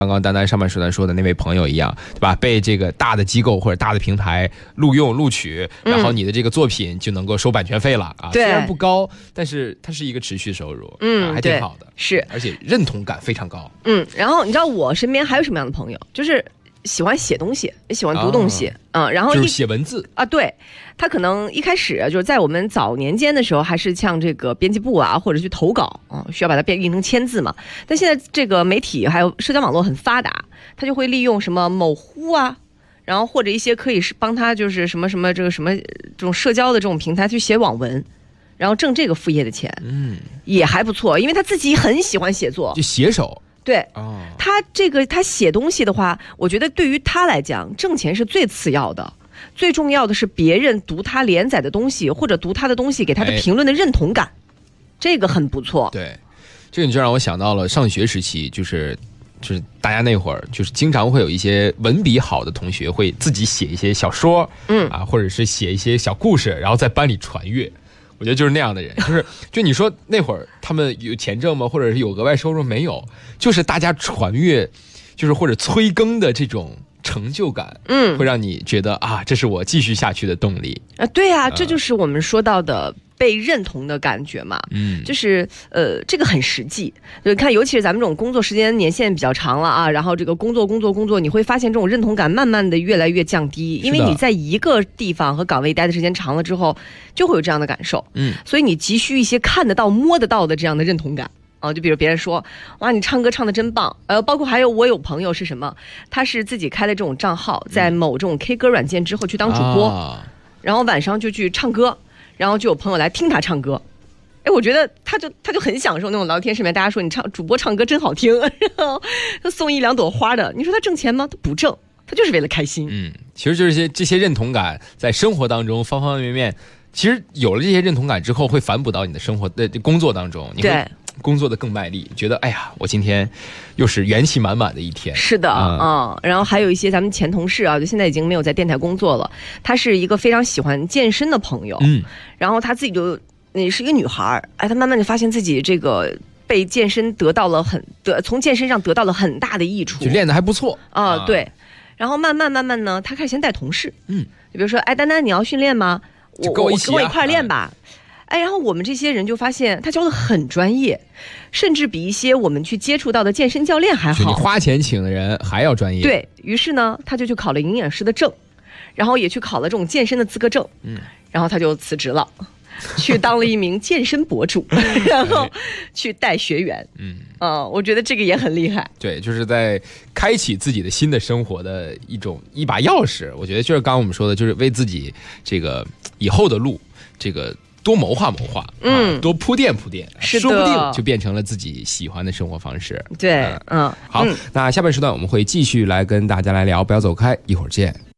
刚刚丹丹上半时段说的那位朋友一样，对吧？被这个大的机构或者大的平台录用录取，然后你的这个作品就能够收版权费了啊。虽然不高，但是它是一个持续收入，还挺好的， 是， 而且认同感非常高。 然后你知道我身边还有什么样的朋友，就是喜欢写东西，也喜欢读东西，然后就是写文字啊，对，他可能一开始就是在我们早年间的时候，还是像这个编辑部啊，或者去投稿需要把它印成签字嘛。但现在这个媒体还有社交网络很发达，他就会利用什么某乎啊，然后或者一些可以是帮他就是什么什么这个什么这种社交的这种平台去写网文，然后挣这个副业的钱，也还不错，因为他自己很喜欢写作， 就写手。 对，他写东西的话，我觉得对于他来讲，挣钱是最次要的，最重要的是别人读他连载的东西或者读他的东西给他的评论的认同感，这个很不错。 对，这个你就让我想到了上学时期，就是大家那会儿就是经常会有一些文笔好的同学会自己写一些小说，或者是写一些小故事，然后在班里传阅。我觉得就是那样的人，就你说那会儿他们有钱挣吗？或者是有额外收入没有？就是大家传阅，就是或者催更的这种成就感，会让你觉得啊，这是我继续下去的动力啊。对啊，这就是我们说到的被认同的感觉嘛。就是这个很实际。就看，尤其是咱们这种工作时间年限比较长了啊，然后这个工作，你会发现这种认同感慢慢的越来越降低，因为你在一个地方和岗位待的时间长了之后，就会有这样的感受。所以你急需一些看得到、摸得到的这样的认同感。就比如别人说，哇，你唱歌唱得真棒，包括还有我有朋友是什么，他是自己开的这种账号，在某这种 K 歌软件之后去当主播，然后晚上就去唱歌，然后就有朋友来听他唱歌。我觉得他就很享受那种聊天室里面大家说你主播唱歌真好听，然后他送1-2朵花的，你说他挣钱吗？他不挣，他就是为了开心。 其实就是这些认同感在生活当中方方面面，其实有了这些认同感之后，会反哺到你的生活的工作当中，你会工作的更卖力，觉得哎呀，我今天又是元气满满的一天。是的， 然后还有一些咱们前同事啊，就现在已经没有在电台工作了，她是一个非常喜欢健身的朋友，然后她自己是一个女孩，她慢慢就发现自己这个被健身从健身上得到了很大的益处， 就练得还不错对，然后慢慢呢，她开始先带同事，就比如说，丹丹你要训练吗？我跟我一块练吧。然后我们这些人就发现他教的很专业，甚至比一些我们去接触到的健身教练还好。 你花钱请的人还要专业。 对，于是呢，他就去考了营养师的证，然后也去考了这种健身的资格证。然后他就辞职了，去当了一名健身博主，然后去带学员。我觉得这个也很厉害。 对，就是在开启自己的新的生活的一把钥匙。我觉得就是刚刚我们说的，就是为自己这个以后的路这个多谋划，多铺垫，说不定就变成了自己喜欢的生活方式。 对， 好，那下半时段我们会继续来跟大家来聊，不要走开，一会儿见。